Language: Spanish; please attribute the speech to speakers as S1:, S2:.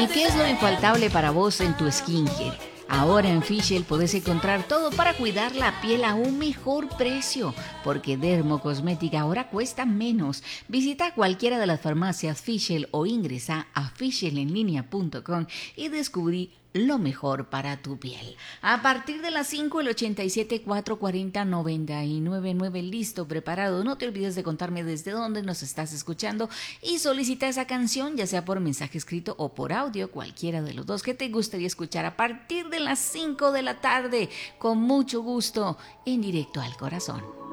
S1: ¿Y qué es lo infaltable para vos en tu skincare? Ahora en Fischl podés encontrar todo para cuidar la piel a un mejor precio, porque Dermocosmética ahora cuesta menos. Visita cualquiera de las farmacias Fischl o ingresa a fischelenlinea.com y descubrí lo mejor para tu piel. A partir de las 5, el 87-440-999, listo, preparado. No te olvides de contarme desde dónde nos estás escuchando y solicita esa canción, ya sea por mensaje escrito o por audio, cualquiera de los dos que te gustaría escuchar a partir de las 5 de la tarde, con mucho gusto, en directo al corazón.